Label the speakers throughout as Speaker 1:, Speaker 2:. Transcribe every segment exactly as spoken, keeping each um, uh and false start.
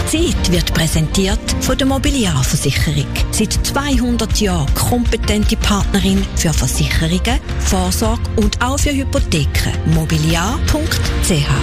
Speaker 1: Zeit wird präsentiert von der Mobiliarversicherung. Seit zweihundert Jahren kompetente Partnerin für Versicherungen, Vorsorge und auch für Hypotheken. mobiliar punkt c h.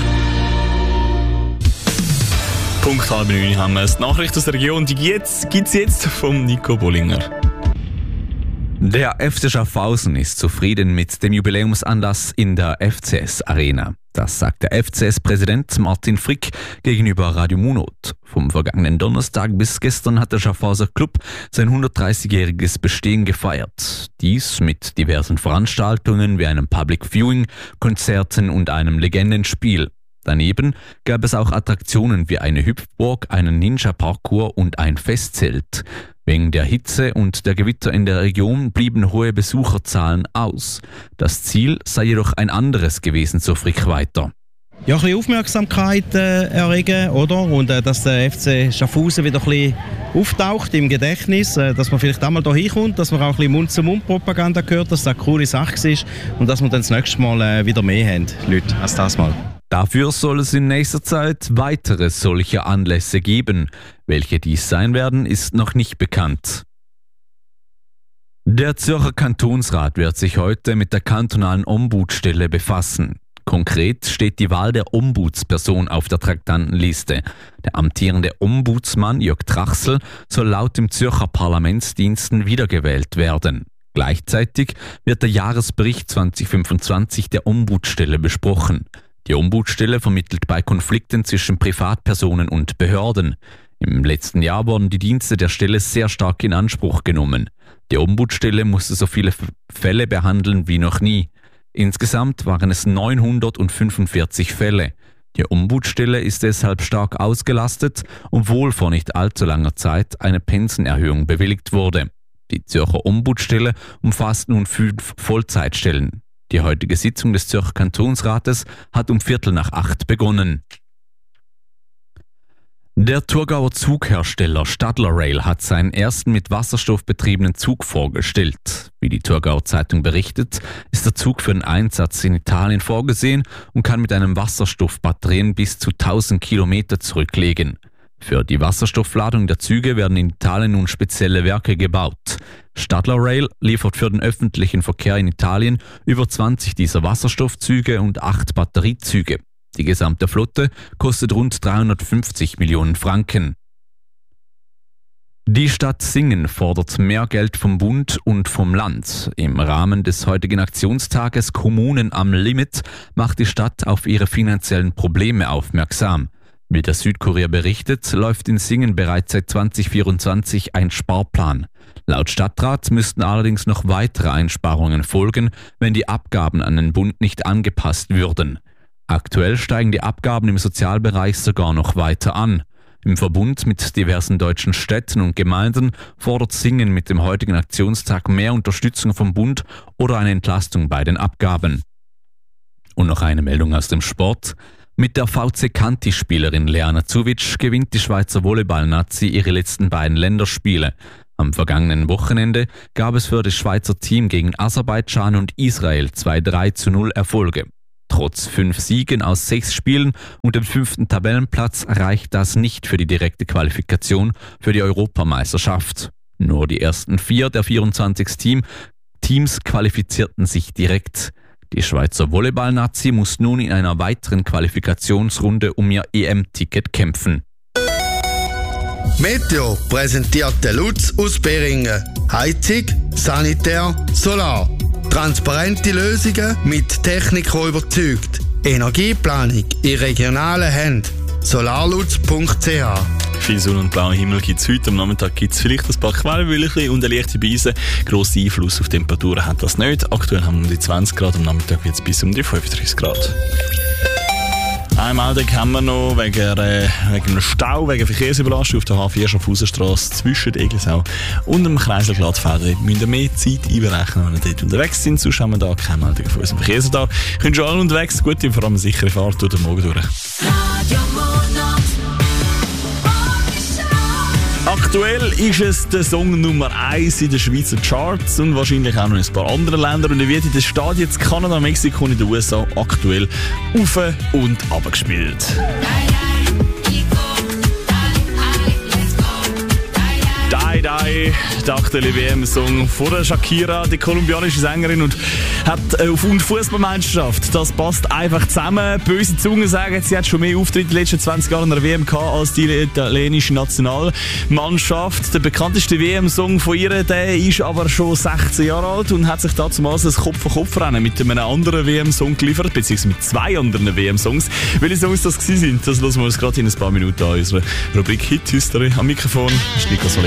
Speaker 2: Punkt halb neun haben wir es. Die Nachricht aus der Region, die gibt es jetzt vom Nico Bollinger.
Speaker 3: Der F C Schaffhausen ist zufrieden mit dem Jubiläumsanlass in der F C S Arena. Das sagt der F C S-Präsident Martin Frick gegenüber Radio Munot. Vom vergangenen Donnerstag bis gestern hat der Schaffhauser Club sein hundertdreißigjähriges Bestehen gefeiert. Dies mit diversen Veranstaltungen wie einem Public Viewing, Konzerten und einem Legendenspiel. Daneben gab es auch Attraktionen wie eine Hüpfburg, einen Ninja-Parcours und ein Festzelt. Wegen der Hitze und der Gewitter in der Region blieben hohe Besucherzahlen aus. Das Ziel sei jedoch ein anderes gewesen, so Frick weiter.
Speaker 4: Ja, ein bisschen Aufmerksamkeit äh, erregen, oder? Und äh, dass der F C Schaffhausen wieder ein bisschen auftaucht im Gedächtnis, äh, dass man vielleicht einmal hier hinkommt, dass man auch ein bisschen Mund-zu-Mund-Propaganda hört, dass das eine coole Sache ist und dass wir dann das nächste Mal äh, wieder mehr haben, Leute, als das Mal.
Speaker 3: Dafür soll es in nächster Zeit weitere solche Anlässe geben. Welche dies sein werden, ist noch nicht bekannt. Der Zürcher Kantonsrat wird sich heute mit der kantonalen Ombudsstelle befassen. Konkret steht die Wahl der Ombudsperson auf der Traktandenliste. Der amtierende Ombudsmann Jörg Trachsel soll laut dem Zürcher Parlamentsdiensten wiedergewählt werden. Gleichzeitig wird der Jahresbericht zwanzig fünfundzwanzig der Ombudsstelle besprochen. Die Ombudsstelle vermittelt bei Konflikten zwischen Privatpersonen und Behörden. Im letzten Jahr wurden die Dienste der Stelle sehr stark in Anspruch genommen. Die Ombudsstelle musste so viele Fälle behandeln wie noch nie. Insgesamt waren es neunhundertfünfundvierzig Fälle. Die Ombudsstelle ist deshalb stark ausgelastet, obwohl vor nicht allzu langer Zeit eine Pensenerhöhung bewilligt wurde. Die Zürcher Ombudsstelle umfasst nun fünf Vollzeitstellen. Die heutige Sitzung des Zürcher Kantonsrates hat um Viertel nach acht begonnen. Der Thurgauer Zughersteller Stadler Rail hat seinen ersten mit Wasserstoff betriebenen Zug vorgestellt. Wie die Thurgauer Zeitung berichtet, ist der Zug für den Einsatz in Italien vorgesehen und kann mit einem Wasserstoffbatterien bis zu tausend Kilometer zurücklegen. Für die Wasserstoffladung der Züge werden in Italien nun spezielle Werke gebaut. Stadler Rail liefert für den öffentlichen Verkehr in Italien über zwanzig dieser Wasserstoffzüge und acht Batteriezüge. Die gesamte Flotte kostet rund dreihundertfünfzig Millionen Franken. Die Stadt Singen fordert mehr Geld vom Bund und vom Land. Im Rahmen des heutigen Aktionstages Kommunen am Limit macht die Stadt auf ihre finanziellen Probleme aufmerksam. Wie der Südkurier berichtet, läuft in Singen bereits seit zwanzig vierundzwanzig ein Sparplan. Laut Stadtrat müssten allerdings noch weitere Einsparungen folgen, wenn die Abgaben an den Bund nicht angepasst würden. Aktuell steigen die Abgaben im Sozialbereich sogar noch weiter an. Im Verbund mit diversen deutschen Städten und Gemeinden fordert Singen mit dem heutigen Aktionstag mehr Unterstützung vom Bund oder eine Entlastung bei den Abgaben. Und noch eine Meldung aus dem Sport. Mit der V C Kanti-Spielerin Leana Zuvic gewinnt die Schweizer Volleyball-Nazi ihre letzten beiden Länderspiele. Am vergangenen Wochenende gab es für das Schweizer Team gegen Aserbaidschan und Israel zwei drei zu null Erfolge. Trotz fünf Siegen aus sechs Spielen und dem fünften Tabellenplatz reicht das nicht für die direkte Qualifikation für die Europameisterschaft. Nur die ersten vier der vierundzwanzig Team, Teams qualifizierten sich direkt. Die Schweizer Volleyball-Nazi muss nun in einer weiteren Qualifikationsrunde um ihr E M-Ticket kämpfen.
Speaker 5: Meteo präsentiert der Lutz aus Beringen. Heizung, Sanitär, Solar. Transparente Lösungen mit Technik, die überzeugt. Energieplanung in regionalen Händen. solarlutz punkt c h.
Speaker 2: Viel Sonne und blauer Himmel gibt es heute. Am Nachmittag gibt es vielleicht ein paar Quellwölkchen und eine leichte Brise. Grosser Einfluss auf Temperaturen hat das nicht. Aktuell haben wir um die zwanzig Grad, am Nachmittag wird es bis um die fünfunddreißig Grad. Eine Meldung haben wir noch wegen, äh, wegen einem Stau, wegen Verkehrsüberlastung auf der H vier Schaffhausenstrasse zwischen Eglisau und dem Kreisel Glattfelder. Wir müssen mehr Zeit einberechnen, wenn wir dort unterwegs sind. Sonst haben wir da keine Meldung von unserem Verkehrsradar. Können schon alle unterwegs, gute und vor allem sichere Fahrt durch den Morgen durch. Aktuell ist es der Song Nummer eins in den Schweizer Charts und wahrscheinlich auch noch in ein paar anderen Ländern. Und er wird in den Stadien in Kanada, Mexiko und in den U S A aktuell auf und ab gespielt. der aktuelle W M-Song von der Shakira, die kolumbianische Sängerin, und hat äh, auf eine Fußballmeisterschaft. Das passt einfach zusammen. Böse Zungen sagen, sie hat schon mehr Auftritte in den letzten zwanzig Jahren in der W M gehabt als die italienische Nationalmannschaft. Der bekannteste W M-Song von ihr, der ist aber schon sechzehn Jahre alt und hat sich damals ein Kopf-an-Kopf-Rennen mit einem anderen W M-Song geliefert, beziehungsweise mit zwei anderen W M-Songs. Welche Songs das gewesen sind, das hören wir uns gerade in ein paar Minuten an unserer Rubrik Hit History. Am Mikrofon ist Niklas